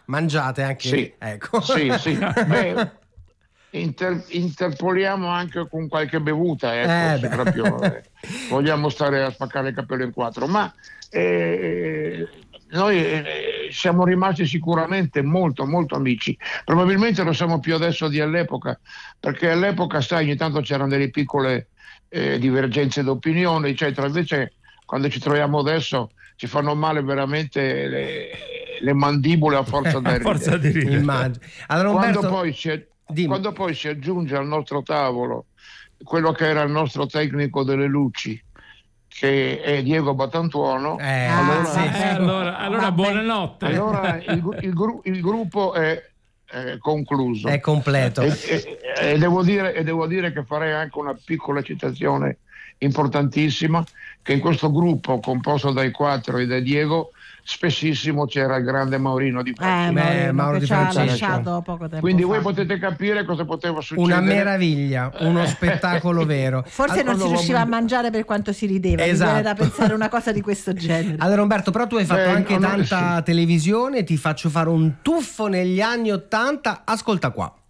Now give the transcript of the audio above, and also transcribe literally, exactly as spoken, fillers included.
mangiate anche. Sì, ecco. sì, sì. Beh, inter- interpoliamo anche con qualche bevuta, ecco, Eh, se beh. proprio eh, vogliamo stare a spaccare il capello in quattro. Ma eh, noi eh, siamo rimasti sicuramente molto, molto amici. Probabilmente lo siamo più adesso di all'epoca, perché all'epoca, sai, ogni tanto c'erano delle piccole eh, divergenze d'opinione, eccetera. Invece, quando ci troviamo adesso, ci fanno male veramente le, le mandibole a forza A di forza ridere. di ridere. Immagino. Allora, Quando Umberto, poi, si, dimmi. quando poi si aggiunge al nostro tavolo quello che era il nostro tecnico delle luci, che è Diego Batantuono, Eh, allora, sì. Eh, allora, allora Vabbè. buonanotte. allora il, gru- il gru- il gruppo è, è concluso. È completo. E, e- e devo dire, e devo dire che farei anche una piccola citazione importantissima, che in questo gruppo composto dai quattro e da Diego spessissimo c'era il grande Maurino Di Eh, Francesco. Beh, Maurino, Mauro che Di ci ha Francesco. lasciato poco tempo Quindi fa. voi potete capire cosa poteva succedere. Una meraviglia, uno spettacolo vero. Forse non Allora, si riusciva a vabbè. mangiare per quanto si rideva, mi Esatto. viene da pensare una cosa di questo genere. Allora Umberto, però tu hai fatto Beh, anche no, no, tanta sì. televisione, ti faccio fare un tuffo negli anni Ottanta, ascolta qua.